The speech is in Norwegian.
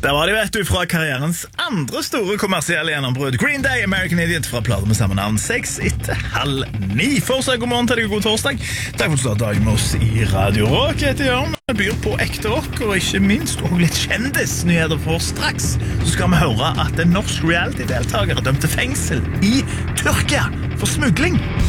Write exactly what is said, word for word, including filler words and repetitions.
Der var de, vet du, fra karrierens andre store kommersielle gjennombrud. Green Day, American Idiot, fra plater med samme navn, seks etter halv ni. Fortsatt god morgen til deg og god torsdag. Takk for at du startet dagen med oss i Radio Rock. Jeg heter Jørn, vi byr på ekte rock, og ikke minst og litt kjendisnyheter for straks. Så skal vi høre at en norsk reality-deltaker er dømt til fengsel i Tyrkia for smugling.